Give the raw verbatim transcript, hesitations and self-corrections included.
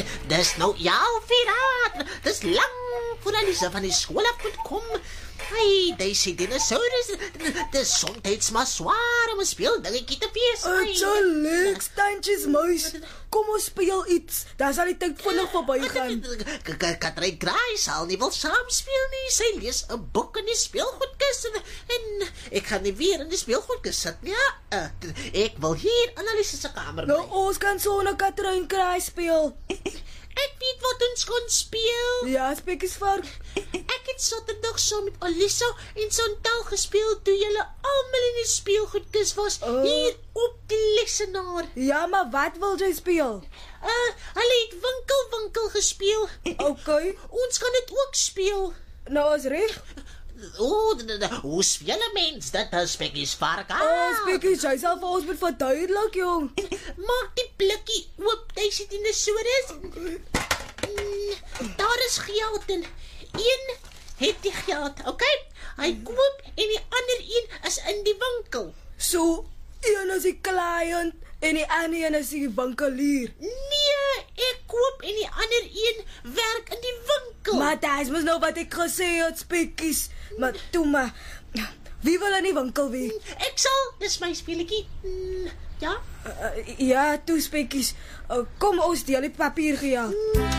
Dis nou jou viraat. Dis lang voor Alisa van die skool af moet kom. Ai, deze dinosaurus, dis soms maar zwaar om een speeldingetjie te wees. It's a leuk, standjes muis. Kom ons speel iets. Daar sal die tyd vinnig verby gaan. Katry Kraai sal nie wil saamspeel nie. Sy lees 'n boek in die speelgoedkis en, en ek gaan nie weer in die speelgoedkis sit nie. Ja, ek wil hier in Alisa se kamer bly. Nou, ons kan sonder Katry Kraai speel. Ek weet wat ons kon speel. Ja, Spekkies vark. Ek het Saterdag saam met Alisa en Chantal gespeel toe julle almal in die speelgoedkis was, oh. hier op die lesenaar. Ja, maar wat wil jy speel? Uh, hulle het winkel winkel gespeel. Okay. Ons kan dit ook speel. Nou is reg. O, oh, hoe speel 'n mens dit, Spekkies vark? Ah. Oh, Spekkies, jy sal vir ons moet verduidelik, jong. Maak die blikkie oop, deze dinosaurus. Daar is geld in. Een het die geld, okay? Hy koop en die ander een is in die winkel. So, een is die client en die ander een is die winkelier. Nee, ek koop en die ander een werk in die winkel. Maar dis mos nou wat ek gesê het, Spekkies. Maar toe maar, wie wil in die winkel wees? Ek sal, dis my speletjie. Ja? Uh, ja, toe Spekkies. Uh, kom ons deel die papier gejag.